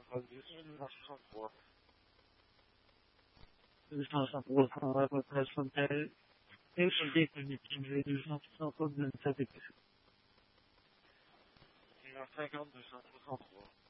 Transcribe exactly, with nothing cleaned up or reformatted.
deux cent soixante-trois. deux cent soixante-trois, on va votre responsable. Et je dis que j'ai deux cent soixante-trois de cette équipe. cinquante, deux cent soixante-trois.